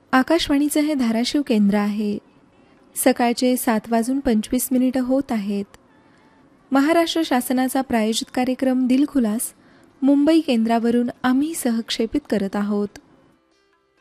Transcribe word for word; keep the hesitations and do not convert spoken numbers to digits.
आकाशवाणीचं हे धाराशिव केंद्र आहे. सकाळचे सात वाजून पंचवीस मिनिटं होत आहेत. महाराष्ट्र शासनाचा प्रायोजित कार्यक्रम दिलखुलास मुंबई केंद्रावरून आम्ही सहक्षेपित करत आहोत.